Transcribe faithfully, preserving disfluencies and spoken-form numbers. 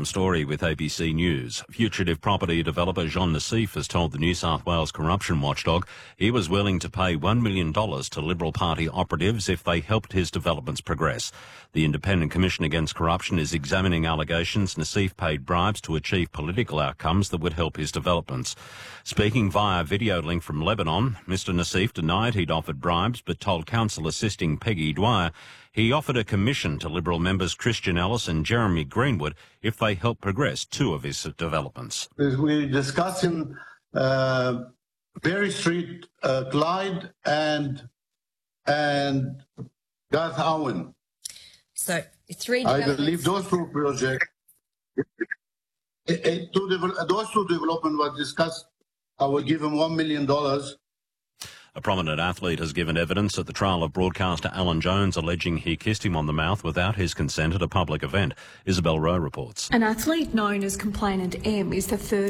Story with A B C News. Fugitive property developer Jean Nassif has told the New South Wales corruption watchdog he was willing to pay one million dollars to Liberal Party operatives if they helped his developments progress. The Independent Commission Against Corruption is examining allegations Nassif paid bribes to achieve political outcomes that would help his developments. Speaking via video link from Lebanon, Mister Nassif denied he'd offered bribes but told counsel assisting Peggy Dwyer he offered a commission to Liberal members Christian Ellis and Jeremy Greenwood if they helped progress two of his developments. We're discussing uh, Berry Street, uh, Clyde and and Garth Owen. So three. I believe those two projects, it, it, two devel- those two developments were discussed. I will give him one million dollars. A prominent athlete has given evidence at the trial of broadcaster Alan Jones alleging he kissed him on the mouth without his consent at a public event. Isabel Rowe reports. An athlete known as Complainant M is the third